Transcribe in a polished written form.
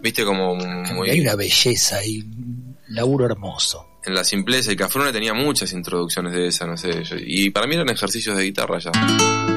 viste, como muy... Hay una belleza y un laburo hermoso. En la simpleza, y Cafrune tenía muchas introducciones de esa, no sé, y para mí eran ejercicios de guitarra ya.